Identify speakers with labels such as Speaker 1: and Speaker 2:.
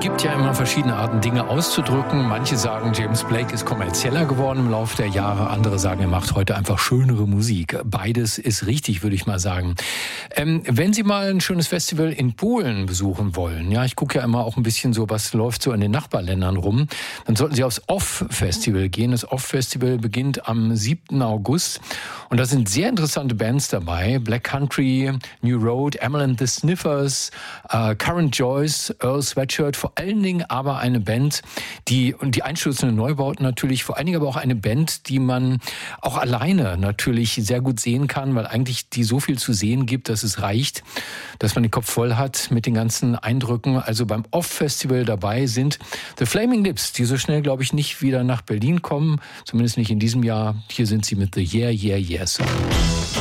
Speaker 1: gibt ja immer verschiedene Arten, Dinge auszudrücken. Manche sagen, James Blake ist kommerzieller geworden im Laufe der Jahre. Andere sagen, er macht heute einfach schönere Musik. Beides ist richtig, würde ich mal sagen. Wenn Sie mal ein schönes Festival in Polen besuchen wollen, ja, ich gucke ja immer auch ein bisschen so, was läuft so in den Nachbarländern rum, dann sollten Sie aufs Off-Festival gehen. Das Off-Festival beginnt am 7. August. Und da sind sehr interessante Bands dabei. Black Country, New Road, Emil and the Sniffers, Current Joyce, Earl Sweatshirt, vor allen Dingen aber eine Band, die einstürzende Neubauten natürlich, vor allen Dingen aber auch eine Band, die man auch alleine natürlich sehr gut sehen kann, weil eigentlich die so viel zu sehen gibt, dass es reicht, dass man den Kopf voll hat mit den ganzen Eindrücken. Also beim Off-Festival dabei sind The Flaming Lips, die so schnell, glaube ich, nicht wieder nach Berlin kommen, zumindest nicht in diesem Jahr. Hier sind sie mit The Yeah, Yeah, Yeah Song.